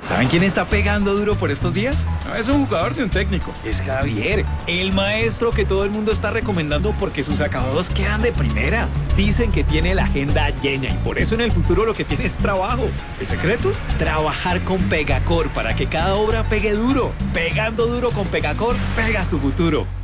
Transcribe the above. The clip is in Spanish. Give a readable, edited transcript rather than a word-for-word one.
¿Saben quién está pegando duro por estos días? No es un jugador de un técnico. Es Javier, el maestro que todo el mundo está recomendando porque sus acabados quedan de primera. Dicen que tiene la agenda llena y por eso en el futuro lo que tiene es trabajo. ¿El secreto? Trabajar con Pegacor para que cada obra pegue duro. Pegando duro con Pegacor, pegas tu futuro.